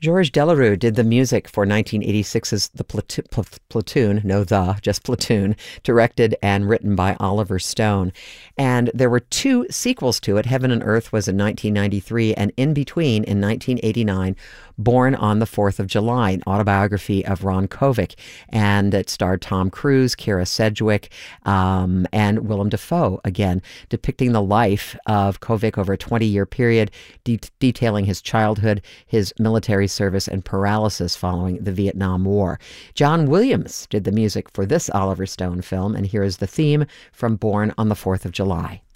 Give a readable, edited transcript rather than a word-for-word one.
Georges Delerue did the music for 1986's just Platoon, directed and written by Oliver Stone. And there were two sequels to it. Heaven and Earth was in 1993, and in between, in 1989, Born on the 4th of July, an autobiography of Ron Kovic. And it starred Tom Cruise, Kira Sedgwick, and Willem Dafoe, again, depicting the life of Kovic over a 20-year period, detailing his childhood, his military service, and paralysis following the Vietnam War. John Williams did the music for this Oliver Stone film, and here is the theme from Born on the 4th of July.